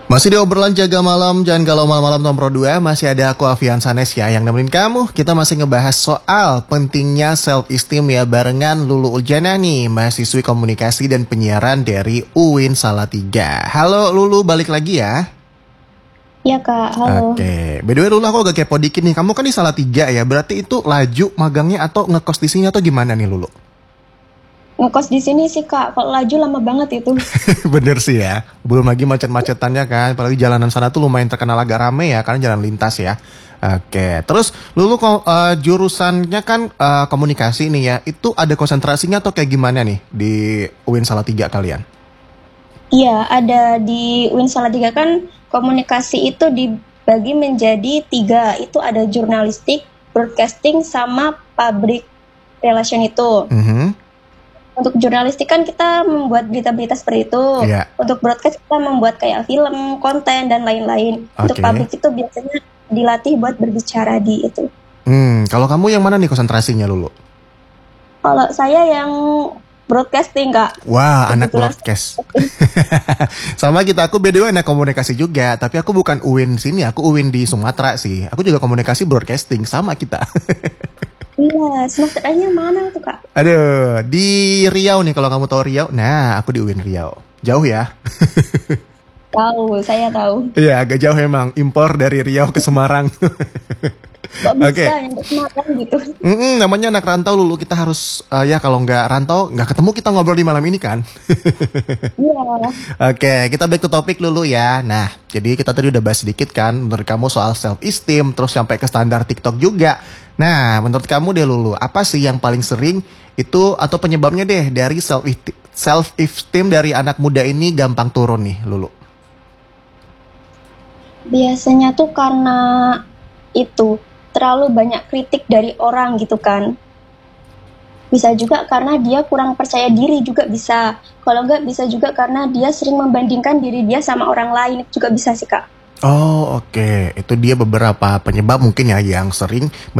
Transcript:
Masih di obrolan jaga malam, jangan galau malam-malam nomor 2. Masih ada aku Afian Sanes ya yang nemenin kamu. Kita masih ngebahas soal pentingnya self-esteem ya barengan Lulu Uljana nih, mahasiswi komunikasi dan penyiaran dari UIN Salatiga. Halo Lulu, balik lagi ya. Iya Kak, halo. Oke, by the way Lulu aku agak kepo dikit nih. Kamu kan di Salatiga ya, berarti itu laju magangnya atau ngekos di sini atau gimana nih Lulu? Ngekos di sini sih Kak, kalau laju lama banget itu. Bener sih ya. Belum lagi macet-macetannya kan. Apalagi jalanan sana tuh lumayan terkenal agak rame ya. Karena jalan lintas ya. Oke. Terus Lulu jurusannya kan komunikasi nih ya. Itu ada konsentrasinya atau kayak gimana nih di UIN Salatiga kalian? Iya, ada di UIN Salatiga kan komunikasi itu dibagi menjadi 3. Itu ada jurnalistik, broadcasting, sama public relation itu. Mhm. Untuk jurnalistik kan kita membuat berita-berita seperti itu. Iya. Untuk broadcast kita membuat kayak film, konten, dan lain-lain. Untuk Oke. public itu biasanya dilatih buat berbicara di itu. Kalau kamu yang mana nih konsentrasinya Lulu? Kalau saya yang broadcasting Kak. Wah, anak Kebetulan broadcast. Sama kita, aku by the way anak komunikasi juga. Tapi aku bukan UIN sini, aku UIN di Sumatera sih. Aku juga komunikasi broadcasting, sama kita. Iya, semester A-nya mana tuh Kak? Aduh, di Riau nih kalau kamu tahu Riau. Nah, aku di UIN Riau. Jauh ya? Tahu, saya tahu. Iya, agak jauh emang. Impor dari Riau ke Semarang. Kok Oke. bisa yang Semarang gitu? Namanya anak rantau Lulu. Kita harus, ya kalau nggak rantau, nggak ketemu kita ngobrol di malam ini kan. Iya, Oke, kita back to topik Lulu ya. Nah, jadi kita tadi udah bahas sedikit kan menurut kamu soal self-esteem, terus sampai ke standar TikTok juga. Nah, menurut kamu deh Lulu, apa sih yang paling sering itu atau penyebabnya deh dari self-esteem dari anak muda ini gampang turun nih Lulu? biasanya tuh karena itu terlalu banyak kritik dari orang gitu kan. Bisa juga karena dia kurang percaya diri juga bisa. Kalau nggak bisa juga karena dia sering membandingkan diri dia sama orang lain juga bisa sih Kak. Oh, oke. Itu dia beberapa penyebab mungkin ya yang sering